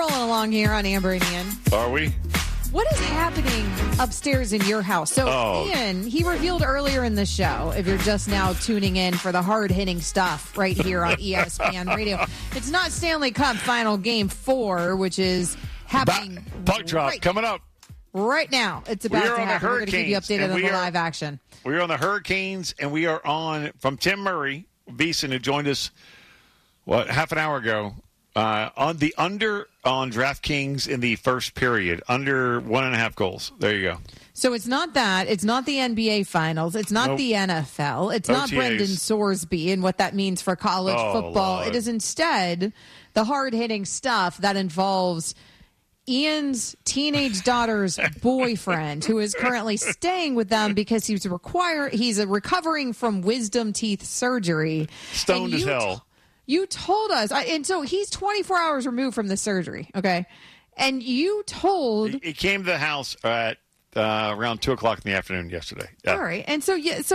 rolling along here on Amber and Ian. Are we? What is happening upstairs in your house? So, Ian, he revealed earlier in the show, if you're just now tuning in for the hard-hitting stuff right here on ESPN Radio, it's not Stanley Cup Final Game 4, which is happening Puck drop coming up. Right now. It's about to happen. We're going to keep you updated on the live action. We're on the Hurricanes, and we are on from Tim Murray, Beeson, who joined us, half an hour ago, on the under on DraftKings in the first period, under 1.5 goals. There you go. So it's not that. It's not the NBA Finals. It's not the NFL. It's not Brendan Sorsby and what that means for college football. Lord. It is instead the hard-hitting stuff that involves Ian's teenage daughter's boyfriend, who is currently staying with them because he's recovering from wisdom teeth surgery. Stoned as hell. You told us, and so he's 24 hours removed from the surgery, okay? And you told... He came to the house at around 2 o'clock in the afternoon yesterday. Yeah. All right. And so he's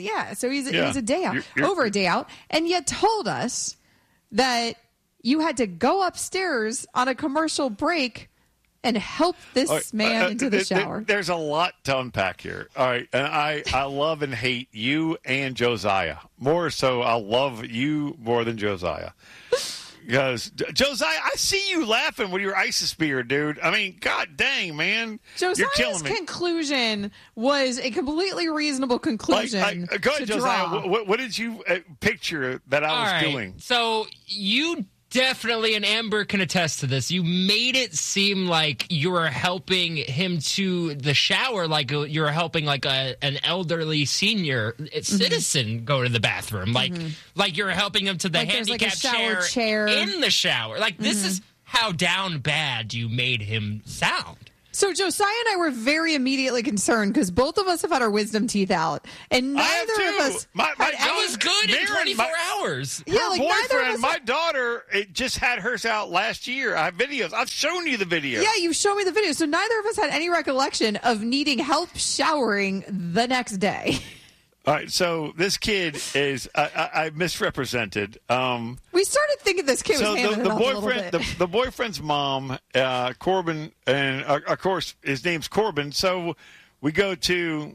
a day out, over a day out, and yet told us that you had to go upstairs on a commercial break and help this man into the shower. There's a lot to unpack here. All right. And I love and hate you and Josiah. More so, I love you more than Josiah. Because, Josiah, I see you laughing with your ISIS spear, dude. I mean, god dang, man. Josiah's conclusion was a completely reasonable conclusion. Go ahead, Josiah. What did you picture that I was doing? So you definitely, and Amber can attest to this, you made it seem like you were helping him to the shower, like you were helping like an elderly senior citizen go to the bathroom, like you're helping him to the handicap chair in the shower. Like this is how down bad you made him sound. So Josiah and I were very immediately concerned because both of us have had our wisdom teeth out, and neither of us. That was good in 24 hours. Yeah, her boyfriend, my daughter, just had hers out last year. I have videos. I've shown you the video. Yeah, you showed me the video. So neither of us had any recollection of needing help showering the next day. All right, so this kid is I misrepresented. We started thinking this kid was handing it off a little bit. The boyfriend's mom, Corbin, and of course his name's Corbin. So we go to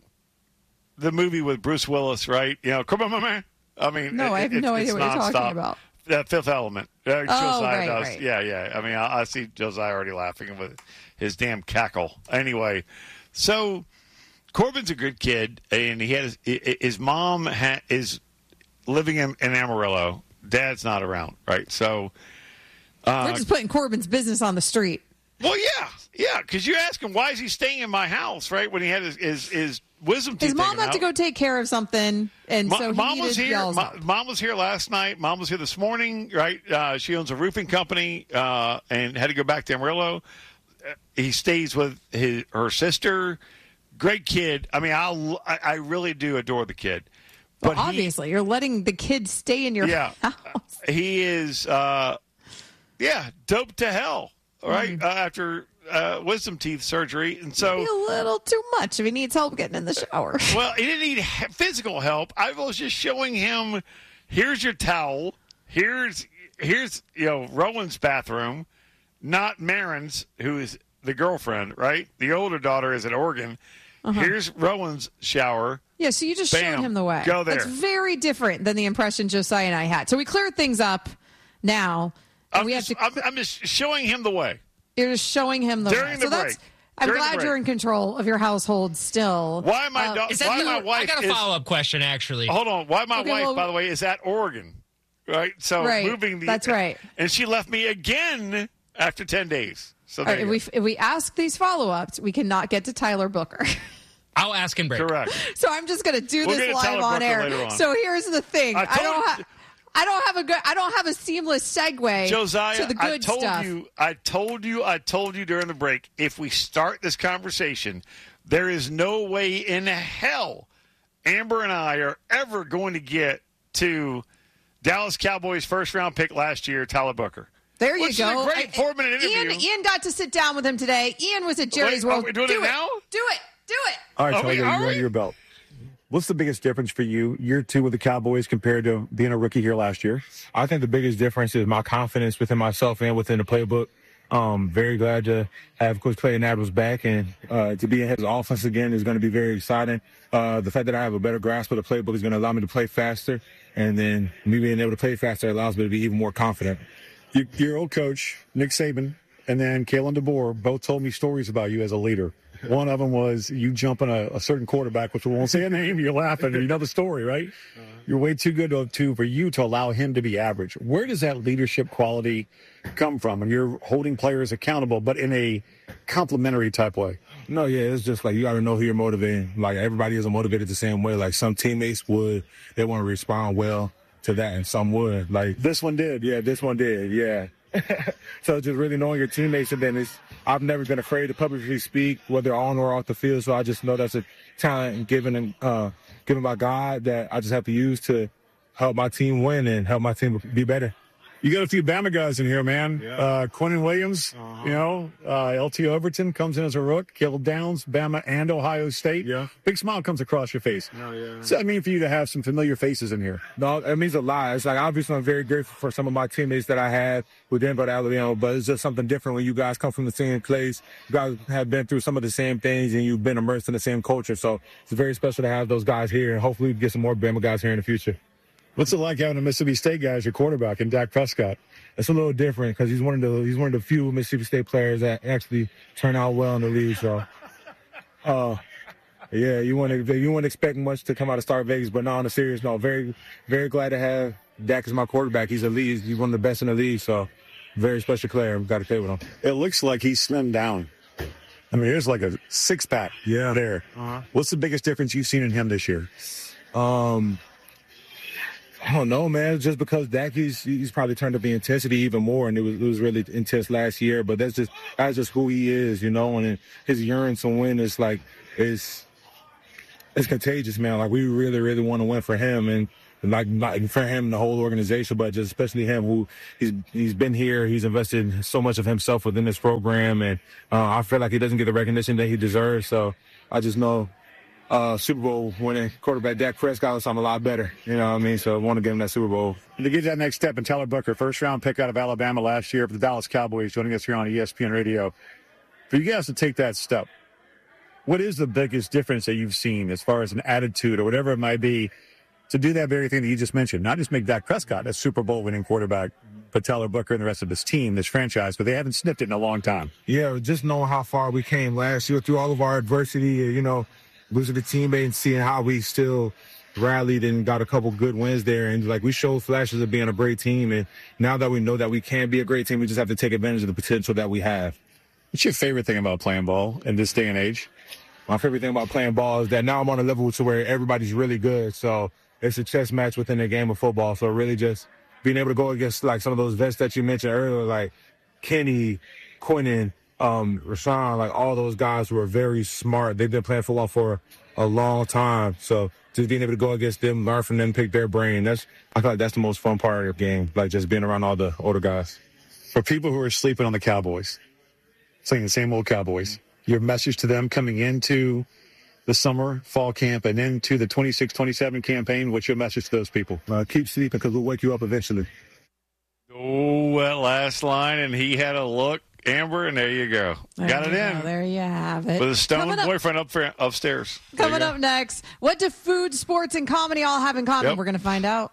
the movie with Bruce Willis, right? You know, Corbin, my man. I mean, no, I have no idea what you're talking about. Fifth Element. Josiah does. Right. Yeah. I mean, I see Josiah already laughing with his damn cackle. Anyway, so Corbin's a good kid, and he had his mom is living in Amarillo. Dad's not around, right? So we're just putting Corbin's business on the street. Well, yeah, because you ask him why is he staying in my house, right? When he had his wisdom teeth. His mom had to go take care of something, and so he Mom needed was here. help. Mom was here last night. Mom was here this morning, right? She owns a roofing company and had to go back to Amarillo. He stays with her sister. Great kid. I mean, I really do adore the kid. But obviously, you're letting the kid stay in your house. He is, dope to hell, right? After wisdom teeth surgery. And so maybe a little too much if he needs help getting in the shower. Well, he didn't need physical help. I was just showing him, here's your towel. Here's Rowan's bathroom, not Marin's, who is the girlfriend, right? The older daughter is at Oregon. Here's Rowan's shower. Yeah, so you just showed him the way. Go there. That's very different than the impression Josiah and I had. So we cleared things up now. I'm just showing him the way. You're just showing him the way. The break. I'm glad you're in control of your household still. Why my wife? I got a follow-up question, actually. Hold on. Why my wife, by the way, is at Oregon, right? So moving the. That's right. And she left me again after 10 days. So if we ask these follow-ups, we cannot get to Tyler Booker. I'll ask and break. Correct. So I'm just going to do this live on air. So here's the thing. I don't have a seamless segue Josiah, to the good stuff. I told you during the break, if we start this conversation, there is no way in hell Amber and I are ever going to get to Dallas Cowboys first-round pick last year, Tyler Booker. There you Which go. Is a great 4-minute interview. Ian got to sit down with him today. Ian was at Jerry's World. Are we doing it now? Do it. All right, Tyler, you're under your belt. What's the biggest difference for you, year two with the Cowboys, compared to being a rookie here last year? I think the biggest difference is my confidence within myself and within the playbook. Very glad to have Coach Clayton Adams back, and to be in his offense again is going to be very exciting. The fact that I have a better grasp of the playbook is going to allow me to play faster, and then me being able to play faster allows me to be even more confident. Your old coach, Nick Saban, and then Kalen DeBoer both told me stories about you as a leader. One of them was you jumping a certain quarterback, which we won't say a name. You're laughing. You know the story, right? You're way too good for you to allow him to be average. Where does that leadership quality come from? And you're holding players accountable, but in a complimentary type way. No, yeah, it's just like you got to know who you're motivating. Like, everybody isn't motivated the same way. Like, some teammates they want to respond well to that, and some would. Like, this one did. Yeah, this one did, yeah. So just really knowing your teammates, and then I've never been afraid to publicly speak, whether on or off the field. So I just know that's a talent given by God that I just have to use to help my team win and help my team be better. You got a few Bama guys in here, man. Yeah. Quinnen Williams, LT Overton comes in as a rook. Caleb Downs, Bama and Ohio State. Yeah. Big smile comes across your face. Oh, yeah. So I mean, for you to have some familiar faces in here. No, it means a lot. It's like, obviously, I'm very grateful for some of my teammates that I had who didn't go to Alabama, but it's just something different when you guys come from the same place. You guys have been through some of the same things, and you've been immersed in the same culture. So it's very special to have those guys here, and hopefully we get some more Bama guys here in the future. What's it like having a Mississippi State guy as your quarterback and Dak Prescott? It's a little different because he's one of the few Mississippi State players that actually turn out well in the league. So, yeah, you wouldn't expect much to come out of Star Vegas, but no, on a serious note, very, very glad to have Dak as my quarterback. He's elite. He's one of the best in the league. So, very special player. Got to play with him. It looks like he's slimmed down. I mean, there's like a six-pack there. Uh-huh. What's the biggest difference you've seen in him this year? I don't know, man. Just because Dak, he's probably turned up the intensity even more, and it was really intense last year. But that's just who he is, you know. And his yearning to win is like it's contagious, man. Like, we really, really want to win for him, and like for him, the whole organization, but just especially him, who he's been here. He's invested so much of himself within this program, and I feel like he doesn't get the recognition that he deserves. So I just know. Super Bowl winning quarterback Dak Prescott, so I'm a lot better. You know what I mean? So I want to give him that Super Bowl. And to get that next step, and Tyler Booker, first-round pick out of Alabama last year for the Dallas Cowboys, joining us here on ESPN Radio. For you guys to take that step, what is the biggest difference that you've seen as far as an attitude or whatever it might be to do that very thing that you just mentioned? Not just make Dak Prescott a Super Bowl winning quarterback, but Tyler Booker and the rest of this team, this franchise, but they haven't sniffed it in a long time. Yeah, just knowing how far we came last year through all of our adversity, you know, losing the teammate and seeing how we still rallied and got a couple good wins there. And, like, we showed flashes of being a great team. And now that we know that we can be a great team, we just have to take advantage of the potential that we have. What's your favorite thing about playing ball in this day and age? My favorite thing about playing ball is that now I'm on a level to where everybody's really good. So it's a chess match within the game of football. So really just being able to go against, like, some of those vets that you mentioned earlier, like Kenny, Quinnen, Rashawn, like all those guys who are very smart. They've been playing football for a long time. So just being able to go against them, learn from them, pick their brain, I feel like that's the most fun part of the game, like just being around all the older guys. For people who are sleeping on the Cowboys, saying the same old Cowboys, your message to them coming into the summer, fall camp, and into the 26-27 campaign, what's your message to those people? Keep sleeping because we'll wake you up eventually. Oh, that last line, and he had a look. Amber, and there you go. Got it in. There you have it. With a stoned boyfriend upstairs. Coming up next, what do food, sports, and comedy all have in common? Yep. We're going to find out.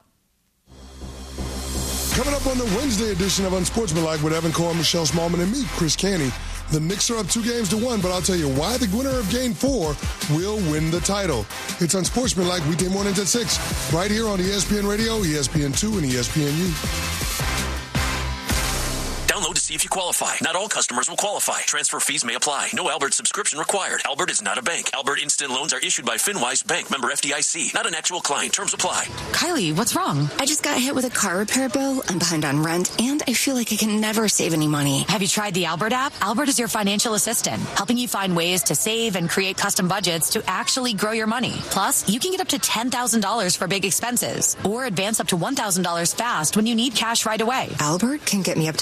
Coming up on the Wednesday edition of Unsportsmanlike with Evan Cohen, Michelle Smallman, and me, Chris Canty. The Knicks are up 2-1, but I'll tell you why the winner of Game 4 will win the title. It's Unsportsmanlike weekday mornings at 6, right here on ESPN Radio, ESPN2, and ESPNU. Download to see if you qualify. Not all customers will qualify. Transfer fees may apply. No Albert subscription required. Albert is not a bank. Albert Instant Loans are issued by FinWise Bank, member FDIC. Not an actual client. Terms apply. Kylie, what's wrong? I just got hit with a car repair bill. I'm behind on rent, and I feel like I can never save any money. Have you tried the Albert app? Albert is your financial assistant, helping you find ways to save and create custom budgets to actually grow your money. Plus, you can get up to $10,000 for big expenses, or advance up to $1,000 fast when you need cash right away. Albert can get me up to $10,000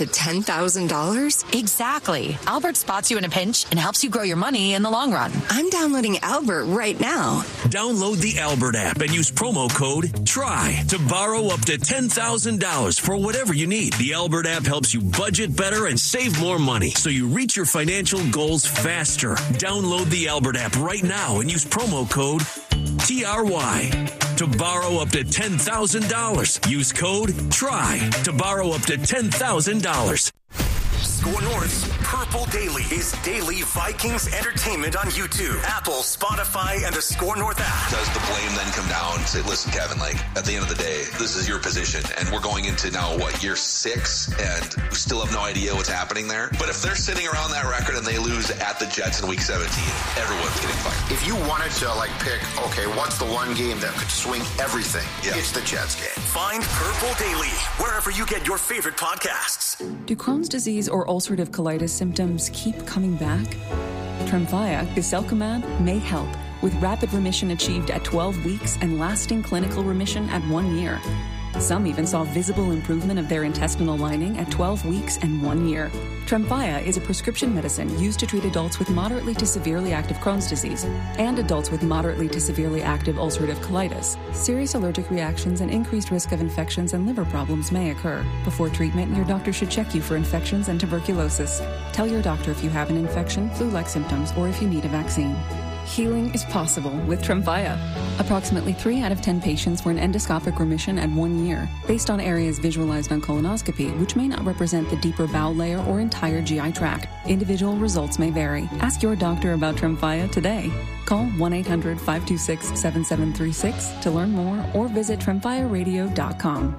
$10,000? Exactly. Albert spots you in a pinch and helps you grow your money in the long run. I'm downloading Albert right now. Download the Albert app and use promo code TRY to borrow up to $10,000 for whatever you need. The Albert app helps you budget better and save more money so you reach your financial goals faster. Download the Albert app right now and use promo code TRY to borrow up to $10,000. Use code TRY to borrow up to $10,000. Score North's Purple Daily is daily Vikings entertainment on YouTube, Apple, Spotify, and the Score North app. Does the blame then come down and say, listen, Kevin, like, at the end of the day, this is your position, and we're going into now, year 6, and we still have no idea what's happening there? But if they're sitting around that record and they lose at the Jets in Week 17, everyone's getting fired. If you wanted to, pick, okay, what's the one game that could swing everything? Yeah. It's the Jets game. Find Purple Daily wherever you get your favorite podcasts. Do Crohn's disease or ulcerative colitis symptoms keep coming back? Tremfya, guselkumab, may help, with rapid remission achieved at 12 weeks and lasting clinical remission at 1 year. Some even saw visible improvement of their intestinal lining at 12 weeks and 1 year. Tremfya is a prescription medicine used to treat adults with moderately to severely active Crohn's disease and adults with moderately to severely active ulcerative colitis. Serious allergic reactions and increased risk of infections and liver problems may occur. Before treatment, your doctor should check you for infections and tuberculosis. Tell your doctor if you have an infection, flu-like symptoms, or if you need a vaccine. Healing is possible with Tremfya. Approximately 3 out of 10 patients were in endoscopic remission at 1 year, based on areas visualized on colonoscopy, which may not represent the deeper bowel layer or entire GI tract. Individual results may vary. Ask your doctor about Tremfya today. Call 1-800-526-7736 to learn more or visit TremfyaRadio.com.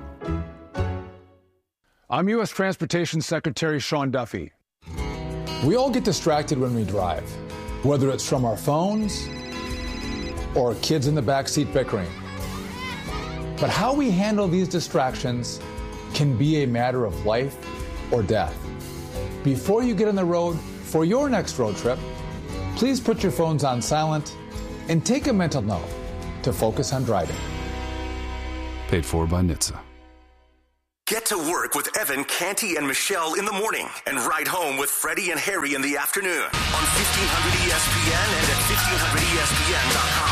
I'm U.S. Transportation Secretary Sean Duffy. We all get distracted when we drive, whether it's from our phones or kids in the backseat bickering. But how we handle these distractions can be a matter of life or death. Before you get on the road for your next road trip, please put your phones on silent and take a mental note to focus on driving. Paid for by NHTSA. Get to work with Evan, Canty, and Michelle in the morning and ride home with Freddie and Harry in the afternoon on 1500 ESPN and at 1500ESPN.com.